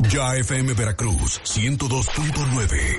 Ya FM Veracruz 102.9.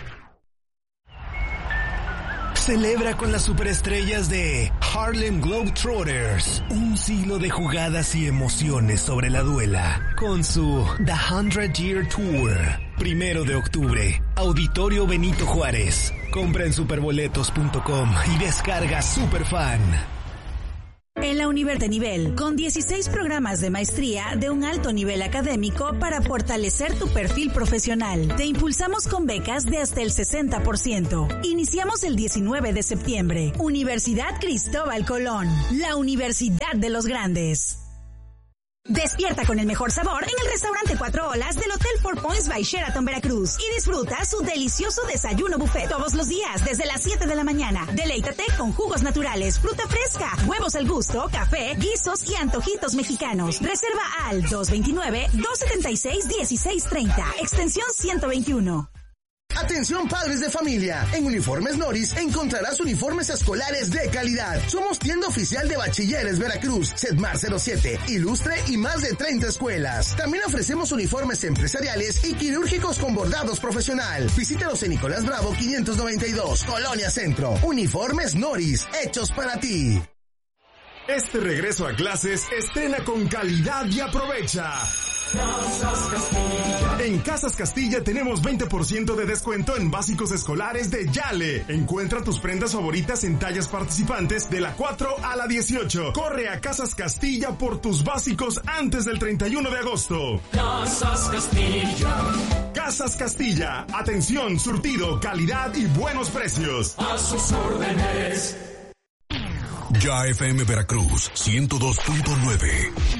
Celebra con las superestrellas de Harlem Globetrotters un siglo de jugadas y emociones sobre la duela con su The 100 Year Tour. 1 de octubre, Auditorio Benito Juárez. Compra en superboletos.com y descarga Superfan. En la Univertenivel, con 16 programas de maestría de un alto nivel académico para fortalecer tu perfil profesional. Te impulsamos con becas de hasta el 60%. Iniciamos el 19 de septiembre. Universidad Cristóbal Colón, la Universidad de los Grandes. Despierta con el mejor sabor en el restaurante 4 Olas del Hotel Four Points by Sheraton Veracruz y disfruta su delicioso desayuno buffet todos los días desde las 7 de la mañana. Deleítate con jugos naturales, fruta fresca, huevos al gusto, café, guisos y antojitos mexicanos. Reserva al 229-276-1630, extensión 121. Atención padres de familia, en Uniformes Noris encontrarás uniformes escolares de calidad. Somos tienda oficial de Bachilleres Veracruz, Sedmar 07, Ilustre y más de 30 escuelas. También ofrecemos uniformes empresariales y quirúrgicos con bordados profesional. Visítanos en Nicolás Bravo 592, Colonia Centro. Uniformes Noris, hechos para ti. Este regreso a clases estrena con calidad y aprovecha. Casas Castilla. En Casas Castilla tenemos 20% de descuento en básicos escolares de Yale. Encuentra tus prendas favoritas en tallas participantes de la 4 a la 18. Corre a Casas Castilla por tus básicos antes del 31 de agosto. Casas Castilla. Casas Castilla. Atención, surtido, calidad y buenos precios. A sus órdenes. Ya FM Veracruz 102.9.